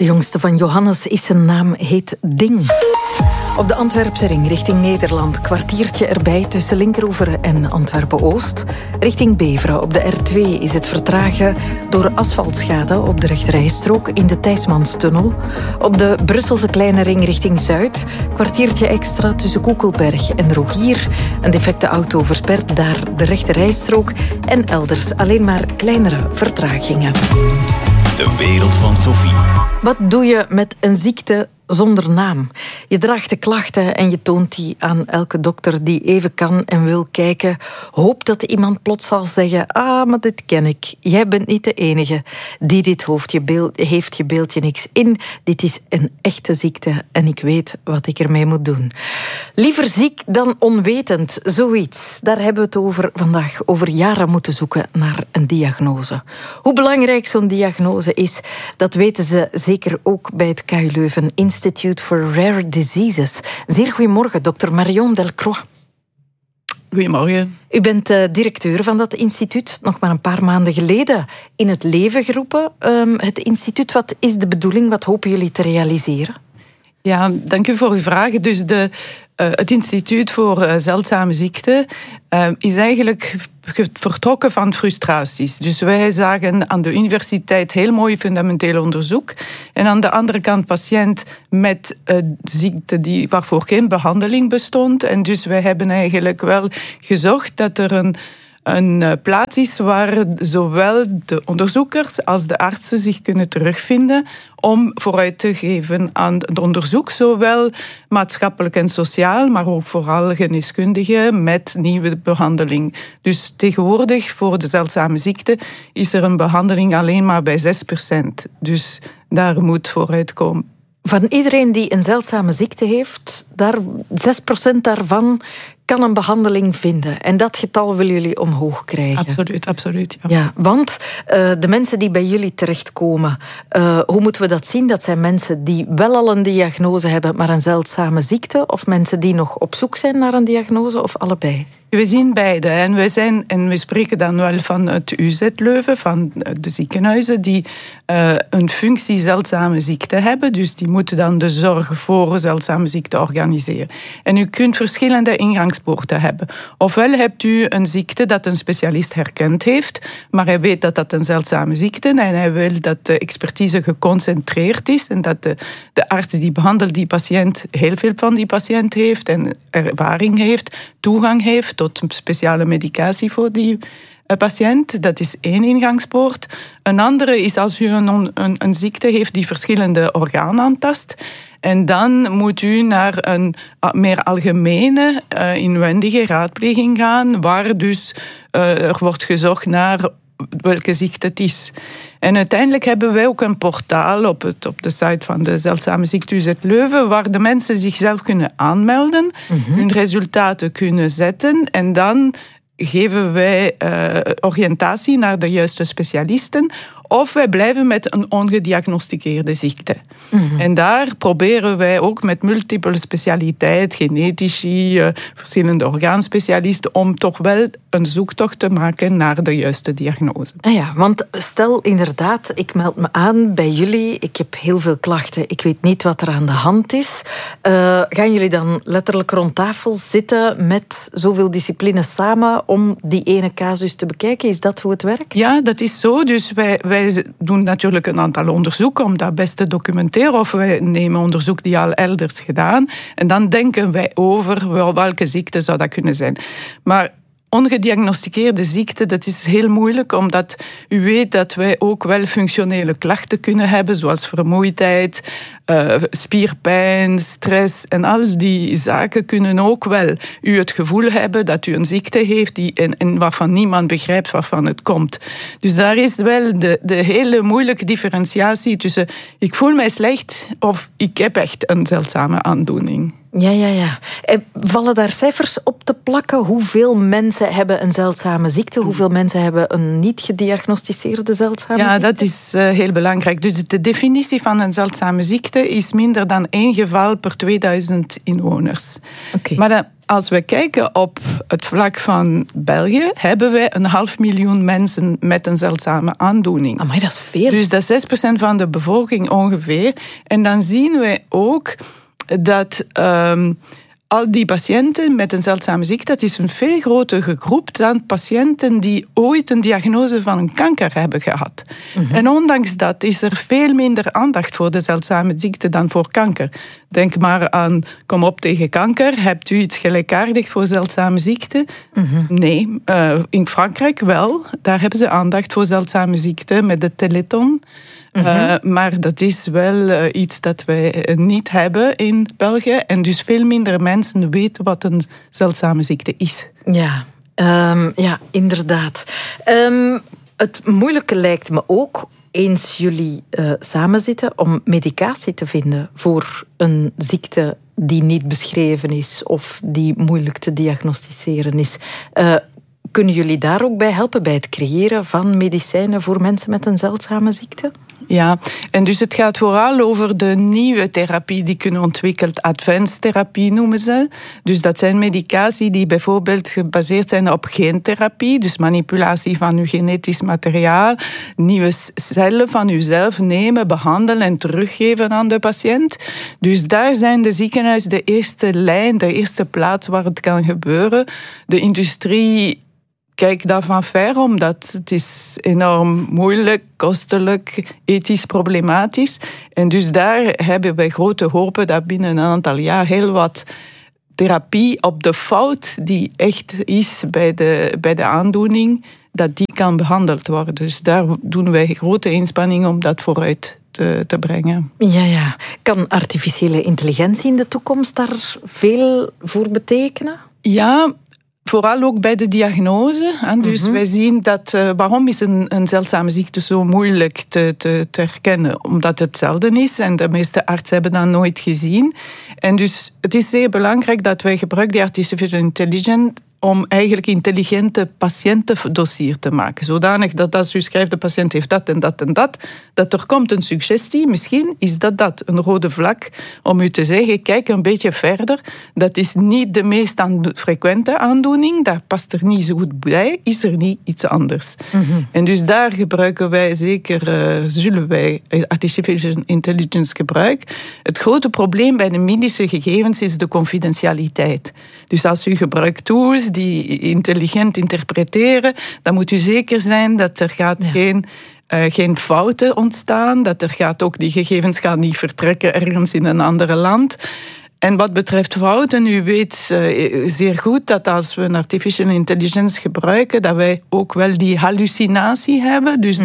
De jongste van Johannes is zijn naam, heet Ding. Op de Antwerpse ring richting Nederland. Kwartiertje erbij tussen Linkeroever en Antwerpen-Oost. Richting Beveren op de R2 is het vertragen door asfaltschade op de rechterrijstrook in de Thijsmanstunnel. Op de Brusselse kleine ring richting Zuid. Kwartiertje extra tussen Koekelberg en Rogier. Een defecte auto verspert daar de rechterrijstrook. En elders alleen maar kleinere vertragingen. De wereld van Sophie. Wat doe je met een ziekte zonder naam? Je draagt de klachten en je toont die aan elke dokter die even kan en wil kijken. Hoop dat iemand plots zal zeggen: ah, maar dit ken ik. Jij bent niet de enige die dit heeft, je beeld je niks in. Dit is een echte ziekte en ik weet wat ik ermee moet doen. Liever ziek dan onwetend, zoiets. Daar hebben we het over vandaag. Over jaren moeten zoeken naar een diagnose. Hoe belangrijk zo'n diagnose is, dat weten ze zeker ook bij het KU Leuven Institute for Rare Diseases. Zeer goedemorgen, dokter Marion Delcroix. Goedemorgen. U bent directeur van dat instituut, nog maar een paar maanden geleden in het leven geroepen. Het instituut, wat is de bedoeling? Wat hopen jullie te realiseren? Ja, dank u voor uw vraag. Dus het Instituut voor Zeldzame Ziekten is eigenlijk vertrokken van frustraties. Dus wij zagen aan de universiteit heel mooi fundamenteel onderzoek. En aan de andere kant patiënt met ziekte waarvoor geen behandeling bestond. En dus wij hebben eigenlijk wel gezocht dat er een plaats is waar zowel de onderzoekers als de artsen zich kunnen terugvinden om vooruit te geven aan het onderzoek, zowel maatschappelijk en sociaal, maar ook vooral geneeskundige met nieuwe behandeling. Dus tegenwoordig voor de zeldzame ziekte is er een behandeling alleen maar bij 6%. Dus daar moet vooruit komen. Van iedereen die een zeldzame ziekte heeft, 6% daarvan kan een behandeling vinden. En dat getal willen jullie omhoog krijgen. Absoluut. Ja, want de mensen die bij jullie terechtkomen, hoe moeten we dat zien? Dat zijn mensen die wel al een diagnose hebben, maar een zeldzame ziekte? Of mensen die nog op zoek zijn naar een diagnose? Of allebei? We zien beide. En we spreken dan wel van het UZ Leuven, van de ziekenhuizen die een functie zeldzame ziekte hebben. Dus die moeten dan de zorg voor zeldzame ziekte organiseren. En u kunt verschillende ingangspoorten hebben. Ofwel hebt u een ziekte dat een specialist herkend heeft, maar hij weet dat dat een zeldzame ziekte is en hij wil dat de expertise geconcentreerd is en dat de arts die behandelt die patiënt heel veel van die patiënt heeft en ervaring heeft, toegang heeft tot speciale medicatie voor die patiënt. Dat is één ingangspoort. Een andere is als u een ziekte heeft die verschillende organen aantast. En dan moet u naar een meer algemene inwendige raadpleging gaan, waar dus er wordt gezocht naar welke ziekte het is. En uiteindelijk hebben wij ook een portaal op de site van de Zeldzame Ziekte UZ Leuven, waar de mensen zichzelf kunnen aanmelden, hun resultaten kunnen zetten en dan geven wij oriëntatie naar de juiste specialisten of wij blijven met een ongediagnosticeerde ziekte. En daar proberen wij ook met multiple specialiteit, genetici, verschillende orgaanspecialisten, om toch wel een zoektocht te maken naar de juiste diagnose. Ja, want stel inderdaad, ik meld me aan bij jullie, ik heb heel veel klachten, ik weet niet wat er aan de hand is. Gaan jullie dan letterlijk rond tafel zitten met zoveel disciplines samen om die ene casus te bekijken? Is dat hoe het werkt? Ja, dat is zo. Dus wij doen natuurlijk een aantal onderzoeken om dat best te documenteren. Of wij nemen onderzoek die al elders gedaan. En dan denken wij over welke ziekte zou dat kunnen zijn. Maar ongediagnosticeerde ziekte, dat is heel moeilijk, omdat u weet dat wij ook wel functionele klachten kunnen hebben, zoals vermoeidheid, spierpijn, stress en al die zaken kunnen ook wel u het gevoel hebben dat u een ziekte heeft en waarvan niemand begrijpt waarvan het komt. Dus daar is wel de hele moeilijke differentiatie tussen ik voel mij slecht of ik heb echt een zeldzame aandoening. Ja. Vallen daar cijfers op te plakken? Hoeveel mensen hebben een zeldzame ziekte? Hoeveel mensen hebben een niet gediagnosticeerde zeldzame ziekte? Ja, dat is heel belangrijk. Dus de definitie van een zeldzame ziekte is minder dan 1 geval per 2000 inwoners. Okay. Maar als we kijken op het vlak van België, hebben wij 500.000 mensen met een zeldzame aandoening. Amai, dat is veel. Dus dat is 6% van de bevolking ongeveer. En dan zien wij ook dat al die patiënten met een zeldzame ziekte, dat is een veel grotere groep dan patiënten die ooit een diagnose van een kanker hebben gehad. Mm-hmm. En ondanks dat is er veel minder aandacht voor de zeldzame ziekte dan voor kanker. Denk maar aan Kom op tegen kanker. Hebt u iets gelijkaardig voor zeldzame ziekte? Mm-hmm. Nee, in Frankrijk wel. Daar hebben ze aandacht voor zeldzame ziekte met de Téléthon. Mm-hmm. Maar dat is wel iets dat wij niet hebben in België. En dus veel minder mensen weten wat een zeldzame ziekte is. Ja, inderdaad. Het moeilijke lijkt me ook, eens jullie samenzitten, om medicatie te vinden voor een ziekte die niet beschreven is of die moeilijk te diagnosticeren is. Kunnen jullie daar ook bij helpen, bij het creëren van medicijnen voor mensen met een zeldzame ziekte? Ja, en dus het gaat vooral over de nieuwe therapie die kunnen ontwikkeld. Advanced therapie noemen ze. Dus dat zijn medicatie die bijvoorbeeld gebaseerd zijn op gentherapie, dus manipulatie van uw genetisch materiaal, nieuwe cellen van uzelf nemen, behandelen en teruggeven aan de patiënt. Dus daar zijn de ziekenhuizen de eerste lijn, de eerste plaats waar het kan gebeuren. De industrie kijkt daarvan ver, omdat het is enorm moeilijk, kostelijk, ethisch problematisch. En dus daar hebben wij grote hopen dat binnen een aantal jaar heel wat therapie op de fout die echt is bij de aandoening, dat die kan behandeld worden. Dus daar doen wij grote inspanningen om dat vooruit te brengen. Ja. Kan artificiële intelligentie in de toekomst daar veel voor betekenen? Ja, vooral ook bij de diagnose. Dus wij zien dat, waarom is een zeldzame ziekte zo moeilijk te herkennen? Omdat het zelden is en de meeste artsen hebben dat nooit gezien. En dus het is zeer belangrijk dat wij gebruiken die artificial intelligence om eigenlijk intelligente patiëntendossier te maken. Zodanig dat als u schrijft, de patiënt heeft dat en dat en dat er komt een suggestie, misschien is dat een rode vlak om u te zeggen, kijk een beetje verder, dat is niet de meest frequente aandoening, daar past er niet zo goed bij, is er niet iets anders. Mm-hmm. En dus daar gebruiken wij zeker, zullen wij artificial intelligence gebruiken. Het grote probleem bij de medische gegevens is de confidentialiteit. Dus als u gebruikt tools die intelligent interpreteren, dan moet u zeker zijn dat er gaat geen fouten ontstaan, dat er gaat ook die gegevens gaan niet vertrekken ergens in een ander land. En wat betreft fouten, u weet zeer goed dat als we een artificial intelligence gebruiken, dat wij ook wel die hallucinatie hebben. Dus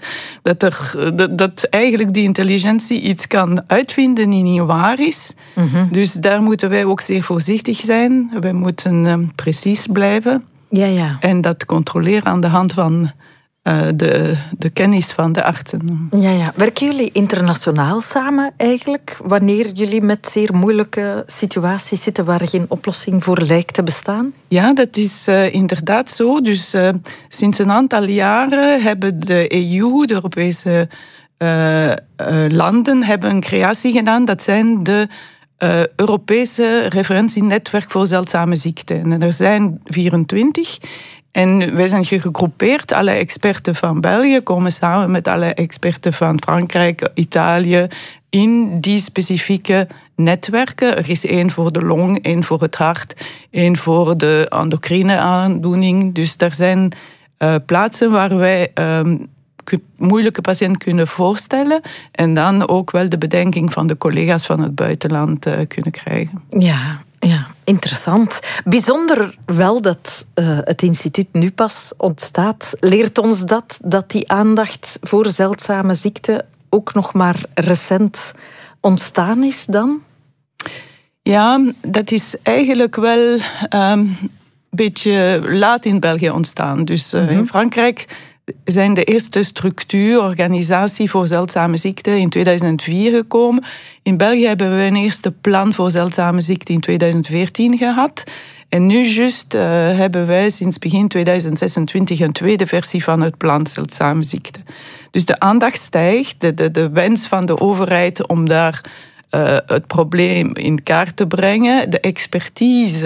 dat eigenlijk die intelligentie iets kan uitvinden die niet waar is. Mm-hmm. Dus daar moeten wij ook zeer voorzichtig zijn. Wij moeten precies blijven. Ja. En dat controleren aan de hand van de kennis van de artsen. Ja. Werken jullie internationaal samen eigenlijk, wanneer jullie met zeer moeilijke situaties zitten waar geen oplossing voor lijkt te bestaan? Ja, dat is inderdaad zo. Dus sinds een aantal jaren hebben de EU, de Europese landen, hebben een creatie gedaan. Dat zijn de Europese referentienetwerk voor zeldzame ziekten. En er zijn 24. En wij zijn gegroepeerd, alle experten van België komen samen met alle experten van Frankrijk, Italië, in die specifieke netwerken. Er is één voor de long, één voor het hart, één voor de endocrine aandoening. Dus er zijn plaatsen waar wij moeilijke patiënten kunnen voorstellen en dan ook wel de bedenking van de collega's van het buitenland kunnen krijgen. Ja, interessant. Bijzonder wel dat het instituut nu pas ontstaat. Leert ons dat die aandacht voor zeldzame ziekten ook nog maar recent ontstaan is dan? Ja, dat is eigenlijk wel een beetje laat in België ontstaan. Dus in Frankrijk zijn de eerste structuurorganisatie voor zeldzame ziekten in 2004 gekomen. In België hebben we een eerste plan voor zeldzame ziekten in 2014 gehad. En nu juist hebben wij sinds begin 2026 een tweede versie van het plan zeldzame ziekten. Dus de aandacht stijgt, de wens van de overheid om daar het probleem in kaart te brengen. De expertise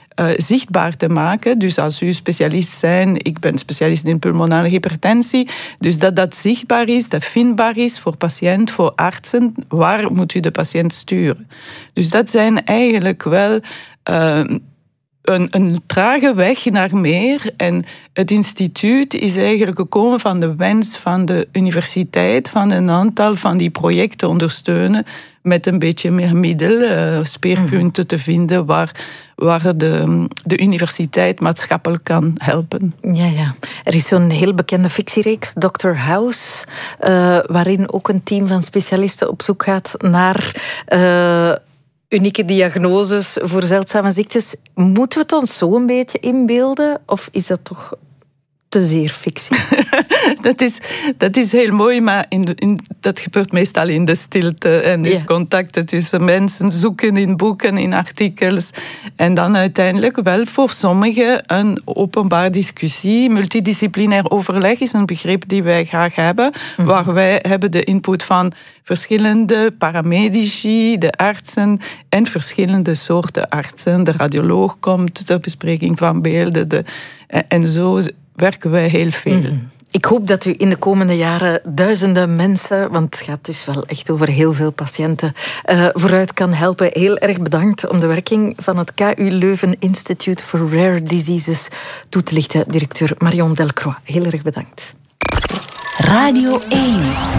zichtbaar te maken. Dus als u specialist bent, ik ben specialist in pulmonale hypertensie, dus dat zichtbaar is, dat vindbaar is voor patiënt, voor artsen, waar moet u de patiënt sturen. Dus dat zijn eigenlijk wel een trage weg naar meer. En het instituut is eigenlijk gekomen van de wens van de universiteit, van een aantal van die projecten ondersteunen, met een beetje meer middelen, speerpunten te vinden waar de universiteit maatschappelijk kan helpen. Ja. Er is zo'n heel bekende fictiereeks, Dr. House, waarin ook een team van specialisten op zoek gaat naar unieke diagnoses voor zeldzame ziektes. Moeten we het ons zo een beetje inbeelden? Of is dat toch te zeer fictie? dat is heel mooi, maar dat gebeurt meestal in de stilte. En dus contacten tussen mensen, zoeken in boeken, in artikels. En dan uiteindelijk wel voor sommigen een openbaar discussie. Multidisciplinair overleg is een begrip die wij graag hebben. Waar wij hebben de input van verschillende paramedici, de artsen en verschillende soorten artsen. De radioloog komt ter bespreking van beelden. En zo werken wij heel veel. Ik hoop dat u in de komende jaren duizenden mensen, want het gaat dus wel echt over heel veel patiënten, vooruit kan helpen. Heel erg bedankt om de werking van het KU Leuven Institute for Rare Diseases toe te lichten. Directeur Marion Delcroix, heel erg bedankt. Radio 1